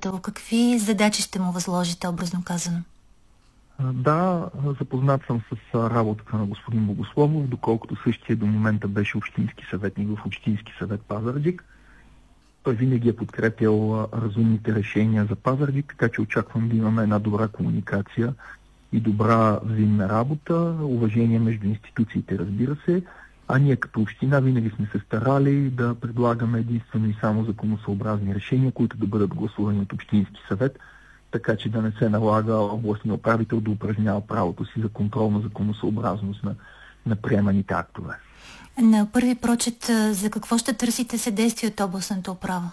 управител? Какви задачи ще му възложите, образно казано? Да, запознат съм с работата на господин Богословов, доколкото същия до момента беше общински съветник в Общински съвет Пазарджик. Той винаги е подкрепял разумните решения за Пазарджик, така че очаквам да имаме една добра комуникация и добра взаимна работа, уважение между институциите, разбира се. А ние като община винаги сме се старали да предлагаме единствено и само законосъобразни решения, които да бъдат гласувани от Общински съвет, така че да не се налага областния управител да упражнява правото си за контрол на законосъобразност на приеманите актове. На първи прочит, за какво ще търсите съдействие от областната управа?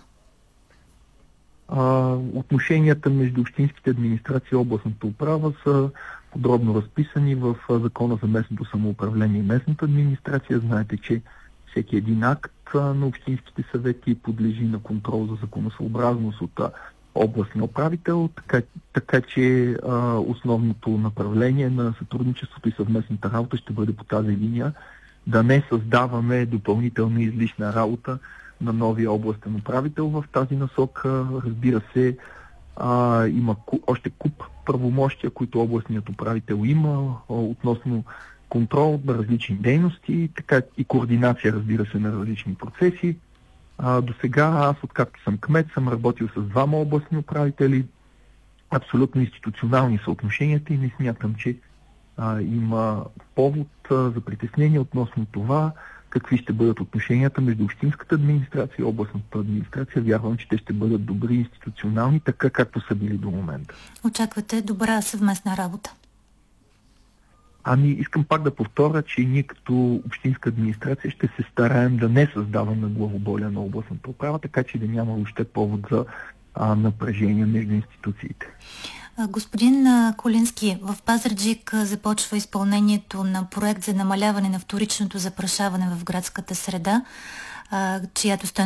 Отношенията между общинските администрации и областната управа са подробно разписани в Закона за местното самоуправление и местната администрация. Знаете, че всеки един акт на общинските съвети подлежи на контрол за законосъобразност от областния управител, така че основното направление на сътрудничеството и съвместната работа ще бъде по тази линия, да не създаваме допълнителна излишна работа на новия областен управител. В тази насока, разбира се, има още куп правомощия, които областният управител има относно контрол на различни дейности, така и координация, разбира се, на различни процеси. До сега аз, откакто съм кмет, съм работил с двама областни управители. Абсолютно институционални са отношенията и не смятам, че има повод за притеснение относно това какви ще бъдат отношенията между общинската администрация и областната администрация. Вярвам, че те ще бъдат добри институционални, така както са били до момента. Очаквате добра съвместна работа? Искам пак да повторя, че ние като общинска администрация ще се стараем да не създаваме главоболие на областната управа, така че да няма въобще повод за напрежение между институциите. Господин Кулински, в Пазарджик започва изпълнението на проект за намаляване на вторичното запрашаване в градската среда, чиято